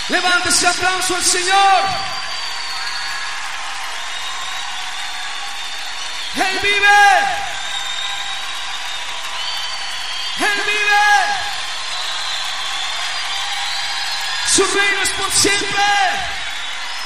Levante ese aplauso al Señor. Él vive. Él vive. Su reino es por siempre.